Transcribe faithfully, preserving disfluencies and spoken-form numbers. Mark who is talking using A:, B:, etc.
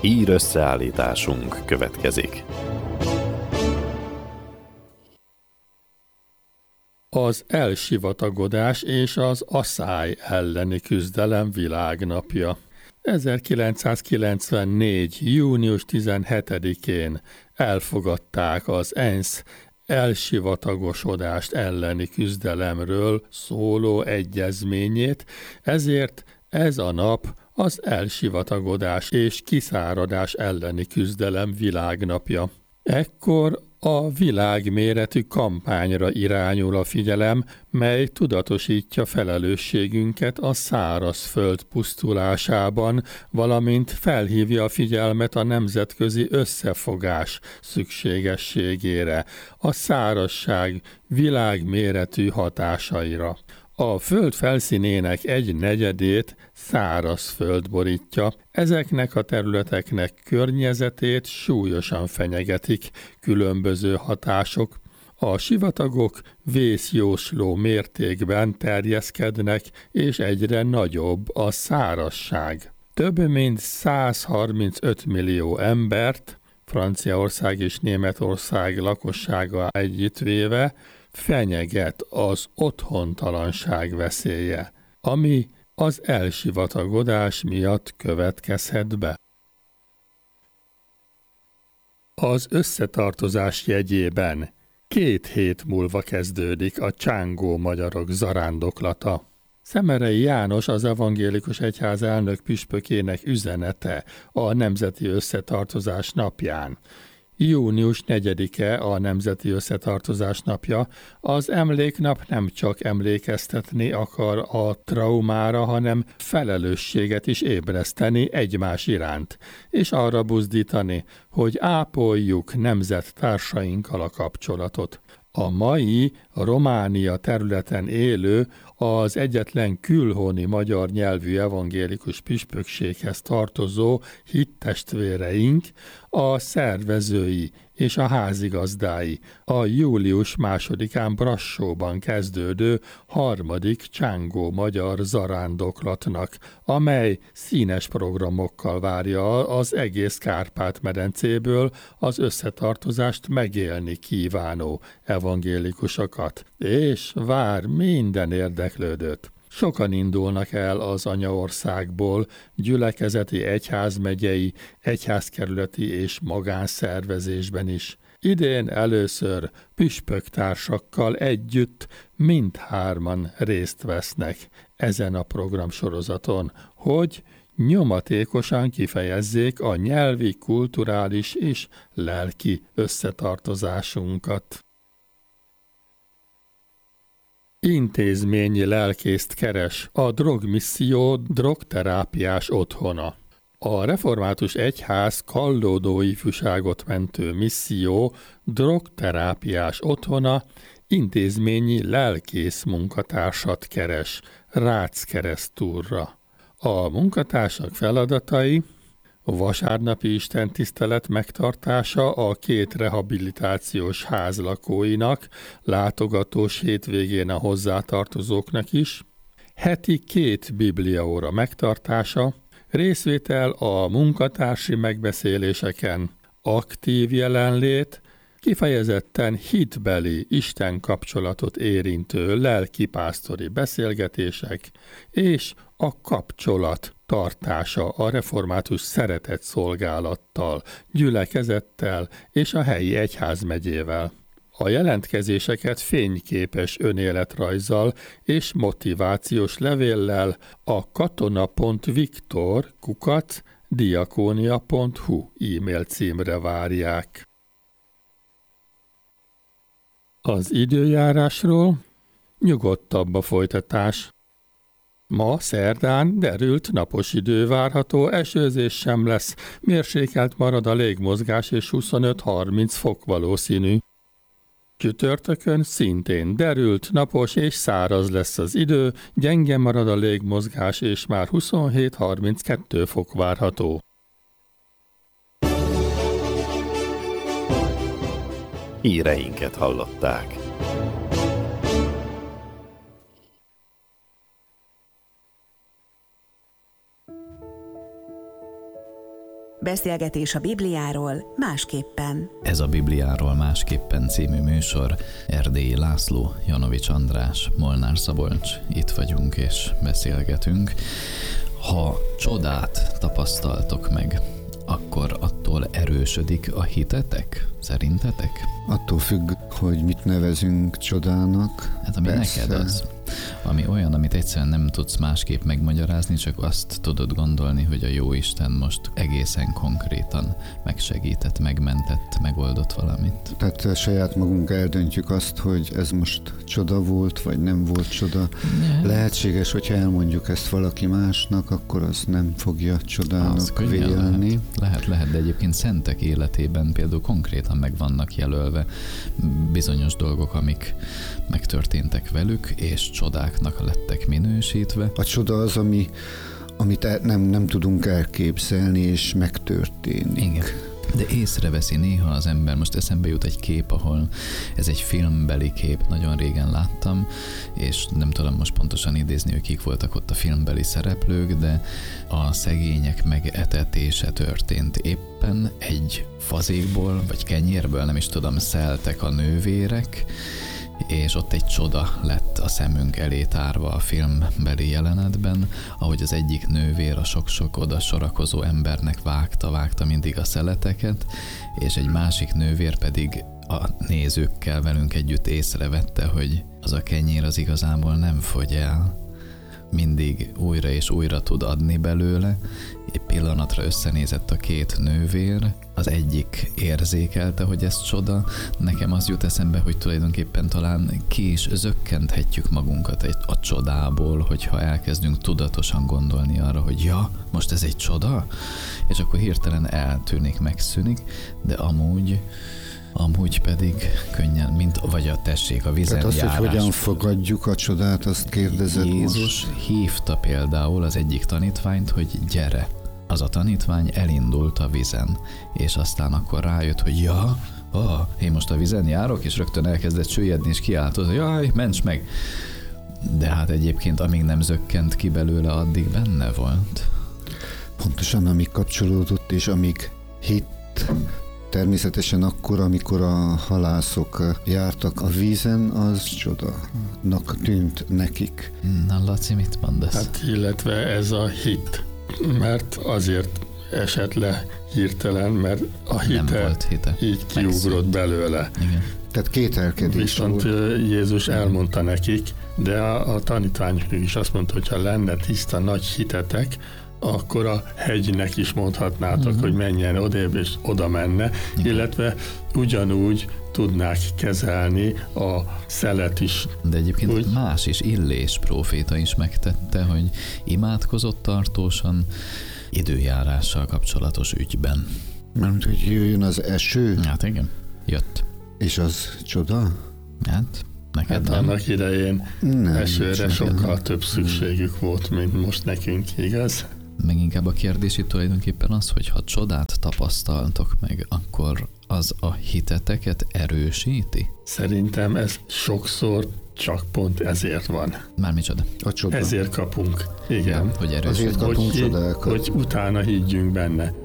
A: Hír összeállításunk következik.
B: Az elsivatagodás és az aszály elleni küzdelem világnapja. ezerkilencszázkilencvennégy. június tizenhetedikén elfogadták az ENSZ elsivatagosodást elleni küzdelemről szóló egyezményét, ezért ez a nap az elsivatagodás és kiszáradás elleni küzdelem világnapja. Ekkor a világméretű kampányra irányul a figyelem, mely tudatosítja felelősségünket a szárazföld pusztulásában, valamint felhívja a figyelmet a nemzetközi összefogás szükségességére, a szárazság világméretű hatásaira. A föld felszínének egy negyedét szárazföld borítja, ezeknek a területeknek környezetét súlyosan fenyegetik különböző hatások. A sivatagok vészjósló mértékben terjeszkednek, és egyre nagyobb a szárazság. Több mint száz harmincöt millió embert, Franciaország és Németország lakossága együttvéve, fenyeget az otthontalanság veszélye, ami az elsivatagodás miatt következhet be. Az összetartozás jegyében két hét múlva kezdődik a csángó magyarok zarándoklata. Szemerei János, az evangélikus egyház elnök püspökének üzenete a Nemzeti Összetartozás napján. június negyedike a Nemzeti Összetartozás napja. Az emléknap nem csak emlékeztetni akar a traumára, hanem felelősséget is ébreszteni egymás iránt, és arra buzdítani, hogy ápoljuk nemzettársainkkal a kapcsolatot. A mai Románia területen élő, az egyetlen külhoni magyar nyelvű evangélikus püspökséghez tartozó hittestvéreink, a szervezői és a házigazdái a július másodikán Brassóban kezdődő harmadik csángó magyar zarándoklatnak, amely színes programokkal várja az egész Kárpát-medencéből az összetartozást megélni kívánó evangélikusokat, és vár minden érdeklődőt. Sokan indulnak el az anyaországból, gyülekezeti, egyházmegyei, egyházkerületi és magánszervezésben is. Idén először püspöktársakkal együtt mindhárman részt vesznek ezen a programsorozaton, hogy nyomatékosan kifejezzék a nyelvi, kulturális és lelki összetartozásunkat. Intézményi lelkészt keres a Drogmisszió drogterápiás otthona. A református egyház Kallódó ifjúságot mentő misszió drogterápiás otthona intézményi lelkész munkatársat keres Rácz-keresztúrra. A munkatársak feladatai: vasárnapi istentisztelet megtartása a két rehabilitációs ház lakóinak, látogatós hétvégén a hozzátartozóknak is, heti két bibliaóra megtartása, részvétel a munkatársi megbeszéléseken, aktív jelenlét, kifejezetten hitbeli Isten kapcsolatot érintő lelkipásztori beszélgetések és a kapcsolat tartása a református szeretett szolgálattal, gyülekezettel és a helyi egyházmegyével. A jelentkezéseket fényképes önéletrajzzal és motivációs levéllel a katona.viktor kukac diakónia pont hu e-mail címre várják. Az időjárásról: nyugodtabb a folytatás. Ma szerdán derült napos idő várható, esőzés sem lesz, mérsékelt marad a légmozgás és huszonöt-harminc fok valószínű. Csütörtökön szintén derült, napos és száraz lesz az idő, gyenge marad a légmozgás és már huszonhét-harminckettő fok várható.
A: Híreinket hallották.
C: Beszélgetés a Bibliáról másképpen.
D: Ez a Bibliáról másképpen című műsor. Erdélyi László, Janovics András, Molnár Szabolcs. Itt vagyunk és beszélgetünk. Ha csodát tapasztaltok meg, akkor attól erősödik a hitetek? Szerintetek?
E: Attól függ, hogy mit nevezünk csodának.
D: Hát ami
E: Persze.
D: neked az. Ami olyan, amit egyszerűen nem tudsz másképp megmagyarázni, csak azt tudod gondolni, hogy a Jóisten most egészen konkrétan megsegített, megmentett, megoldott valamit.
E: Tehát saját magunk eldöntjük azt, hogy ez most csoda volt, vagy nem volt csoda.
D: Yeah.
E: Lehetséges, hogyha elmondjuk ezt valaki másnak, akkor az nem fogja csodának vélni.
D: Lehet. lehet, lehet, de egyébként szentek életében például konkrétan meg vannak jelölve bizonyos dolgok, amik megtörténtek velük, és csodáknak lettek minősítve.
E: A csoda az, ami, amit nem, nem tudunk elképzelni, és megtörténik.
D: Igen. De észreveszi néha az ember, most eszembe jut egy kép, ahol ez egy filmbeli kép, nagyon régen láttam, és nem tudom most pontosan idézni, hogy kik voltak ott a filmbeli szereplők, de a szegények megetetése történt. Éppen egy fazékból, vagy kenyérből, nem is tudom, szeltek a nővérek, és ott egy csoda lett a szemünk elé tárva a filmbeli jelenetben, ahogy az egyik nővér a sok-sok oda sorakozó embernek vágta, vágta mindig a szeleteket, és egy másik nővér pedig a nézőkkel velünk együtt észrevette, hogy az a kenyér az igazából nem fogy el. Mindig újra és újra tud adni belőle. Egy pillanatra összenézett a két nővér, az egyik érzékelte, hogy ez csoda. Nekem az jut eszembe, hogy tulajdonképpen talán ki is zökkenthetjük magunkat egy, a csodából, hogyha elkezdünk tudatosan gondolni arra, hogy ja, most ez egy csoda, és akkor hirtelen eltűnik, megszűnik, de amúgy Amúgy pedig könnyen, mint vagy a tessék, a vizen
E: Tehát azt,
D: járás.
E: hogy hogyan fogadjuk a csodát, azt kérdezed
D: Jézus
E: most.
D: hívta például az egyik tanítványt, hogy gyere. Az a tanítvány elindult a vizen, és aztán akkor rájött, hogy ja, oh, én most a vizen járok, és rögtön elkezdett süllyedni, és kiáltott, hogy jaj, ments meg! De hát egyébként, amíg nem zökkent ki belőle, addig benne volt.
E: Pontosan amíg kapcsolódott, és amíg hitt. Természetesen akkor, amikor a halászok jártak a vízen, az csodának tűnt nekik.
D: Na, Laci, mit mondasz?
B: Hát illetve ez a hit, mert azért esett le hirtelen, mert a hite,
D: Nem volt hite.
B: így kiugrott
D: Megszűnt.
B: belőle.
D: Igen.
E: Tehát kételkedés
B: Viszont
E: volt.
B: Jézus elmondta nekik, de a, a tanítvány is azt mondta, hogy ha lenne tiszta nagy hitetek, akkor a hegynek is mondhatnátok, uh-huh. hogy menjen odébb, és oda menne,
D: Igen.
B: illetve ugyanúgy tudnák kezelni a szelet is.
D: De egyébként
B: Úgy.
D: más is, Illés próféta is megtette, hogy imádkozott tartósan időjárással kapcsolatos ügyben.
E: Mert hogy jöjjön az eső,
D: Hát igen, jött.
E: és az csoda?
D: Hát, neked
B: Hát
D: nem?
B: annak idején
E: Nem.
B: esőre
E: csoda.
B: sokkal több szükségük volt, mint most nekünk, igaz?
D: Meg inkább a kérdés itt tulajdonképpen az, hogy ha csodát tapasztaltok meg, akkor az a hiteteket erősíti?
B: Szerintem ez sokszor csak pont ezért van.
D: Mármicsoda?
E: A csoda.
B: Ezért kapunk. Igen.
D: Hogy erősíti.
E: Azért kapunk
B: hogy,
E: csodákat.
B: hogy utána higgyünk benne.